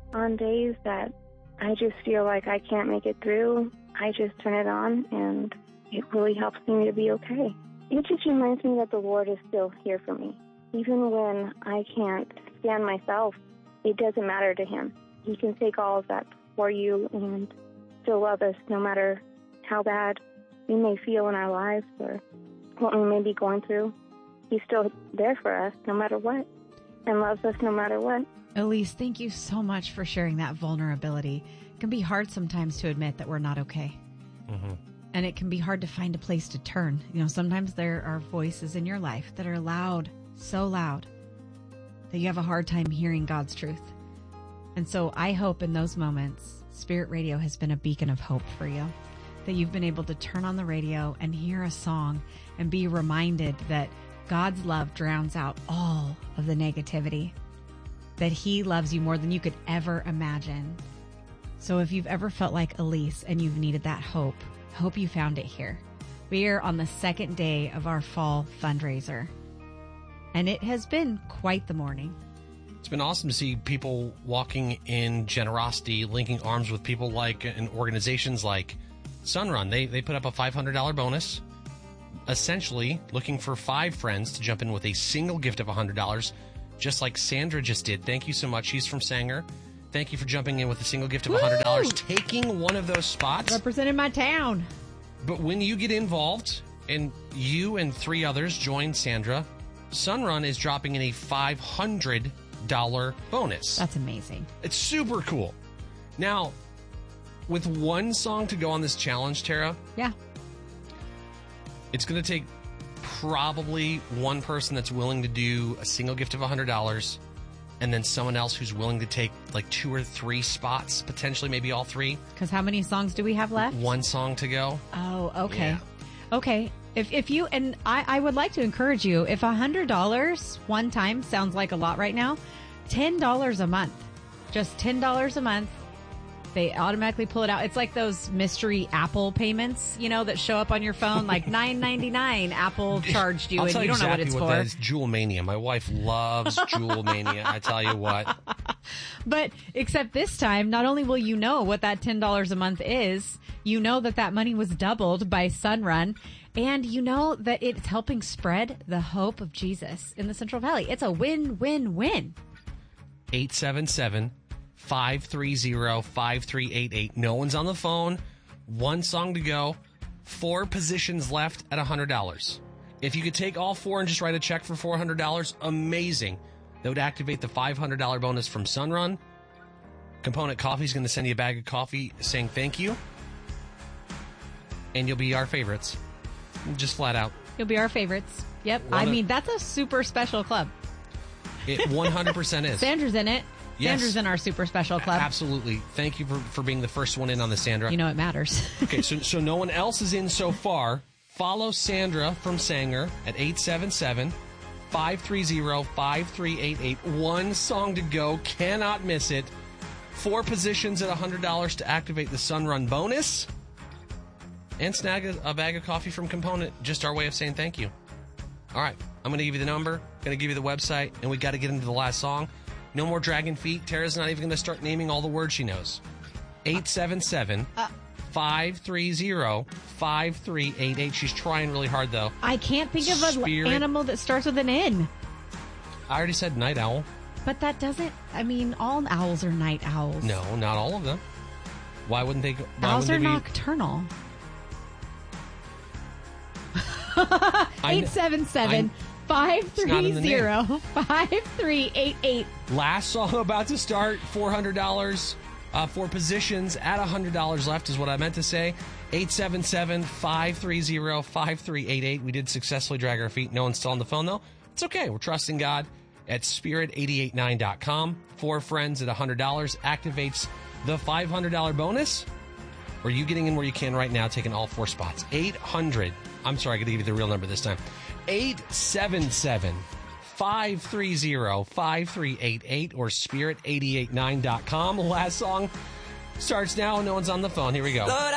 On days that I just feel like I can't make it through, I just turn it on, and it really helps me to be okay. It just reminds me that the Lord is still here for me. Even when I can't stand myself, it doesn't matter to Him. He can take all of that for you and still love us no matter how bad we may feel in our lives or what we may be going through. He's still there for us no matter what and loves us no matter what. Elise, thank you so much for sharing that vulnerability. It can be hard sometimes to admit that we're not okay. Mm-hmm. And it can be hard to find a place to turn. You know, sometimes there are voices in your life that are loud, so loud, that you have a hard time hearing God's truth. And so I hope in those moments, Spirit Radio has been a beacon of hope for you, that you've been able to turn on the radio and hear a song and be reminded that God's love drowns out all of the negativity, that He loves you more than you could ever imagine. So if you've ever felt like Elise and you've needed that hope, I hope you found it here. We are on the second day of our fall fundraiser, and it has been quite the morning. It's been awesome to see people walking in generosity, linking arms with people like and organizations like Sunrun. They put up a $500 bonus, essentially looking for 5 friends to jump in with a single gift of $100, just like Sandra just did. Thank you so much. She's from Sanger. Thank you for jumping in with a single gift of $100, taking one of those spots. Representing my town. But when you get involved and you and 3 others join Sandra, Sunrun is dropping in a $500 bonus. That's amazing. It's super cool. Now, with one song to go on this challenge, Tara. Yeah. It's going to take probably one person that's willing to do a single gift of $100 and then someone else who's willing to take like 2 or 3 spots, potentially maybe all 3. Because how many songs do we have left? One song to go. Oh, okay. Yeah. Okay. If you, and I would like to encourage you, if $100 one time sounds like a lot right now, $10 a month, just $10 a month, they automatically pull it out. It's like those mystery Apple payments, you know, that show up on your phone, like $9.99 Apple charged you, and you don't know what it's for. That is. Jewel Mania. My wife loves Jewel Mania. I tell you what. But except this time, not only will you know what that $10 a month is, you know that that money was doubled by Sunrun, and you know that it's helping spread the hope of Jesus in the Central Valley. It's a win-win-win. 877-530-5388. No one's on the phone. One song to go. 4 positions left at $100. If you could take all 4 and just write a check for $400, amazing. That would activate the $500 bonus from Sunrun. Component Coffee is going to send you a bag of coffee saying thank you. And you'll be our favorites. Just flat out. You'll be our favorites. Yep. I mean, that's a super special club. It 100% is. Sandra's in it. Yes. Sandra's in our super special club. Absolutely. Thank you for being the first one in on this, Sandra. You know it matters. Okay, so no one else is in so far. Follow Sandra from Sanger at 877-530-5388. One song to go. Cannot miss it. 4 positions at $100 to activate the Sunrun bonus. And snag a bag of coffee from Component. Just our way of saying thank you. All right. I'm going to give you the number. Going to give you the website. And we got to get into the last song. No more dragging feet. Tara's not even going to start naming all the words she knows. 877-530-5388. She's trying really hard, though. I can't think of an animal that starts with an N. I already said night owl. But that doesn't, I mean, all owls are night owls. No, not all of them. Why wouldn't they? Owls are nocturnal. 877-530-5388. Last song about to start, $400. 4 positions at $100 left is what I meant to say. 877-530-5388. We did successfully drag our feet. No one's still on the phone, though. It's okay. We're trusting God at spirit889.com. 4 friends at $100 activates the $500 bonus. Or you getting in where you can right now, taking all 4 spots. 800. I'm sorry, I got to give you the real number this time. 877-530-5388 or spirit889.com. Last song starts now. No one's on the phone. Here we go.